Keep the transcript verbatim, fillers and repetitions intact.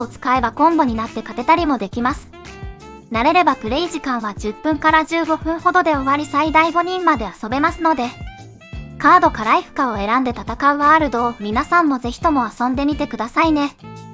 を使えばコンボになって勝てたりもできます。慣れればプレイ時間はじゅっぷんからじゅうごふんほどで終わり最大ごにんまで遊べますので、カードかライフかを選んで戦うワールドを皆さんもぜひとも遊んでみてくださいね。